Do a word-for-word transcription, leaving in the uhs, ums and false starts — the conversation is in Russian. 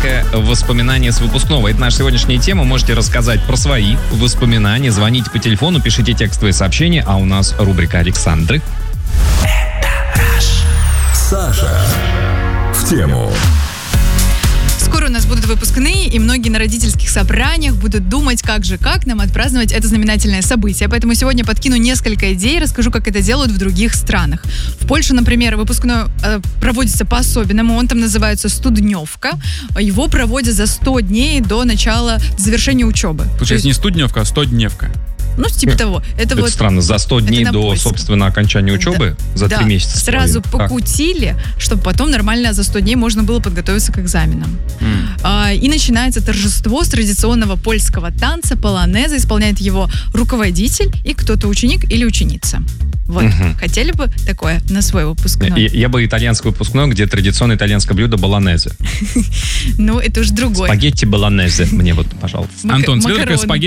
рубрика «Воспоминания с выпускного». Это наша сегодняшняя тема. Можете рассказать про свои воспоминания. Звоните по телефону, пишите текстовые сообщения. А у нас рубрика Александры. Саша в тему. Скоро у нас будут выпускные, и многие на родительских собраниях будут думать, как же, как нам отпраздновать это знаменательное событие. Поэтому сегодня подкину несколько идей, расскажу, как это делают в других странах. В Польше, например, выпускной э, проводится по-особенному. Он там называется «студневка». Его проводят за сто дней до начала, до завершения учебы. Получается, не студневка, а стодневка. Ну, типа того. Это, Это вот странно. За сто дней до, польском. собственно, окончания учебы? Да. За да. три месяца? Сразу Как? покутили, чтобы потом нормально за сто дней можно было подготовиться к экзаменам. Mm. А, и начинается торжество с традиционного польского танца полонеза. Исполняет его руководитель и кто-то ученик или ученица. Вот. Угу. Хотели бы такое на свой выпускной? Я, я бы итальянский выпускной, где традиционное итальянское блюдо болонезе. Ну, это уж другое. Спагетти болонезе. Мне вот, пожалуйста. Антон, тебе такое спагетти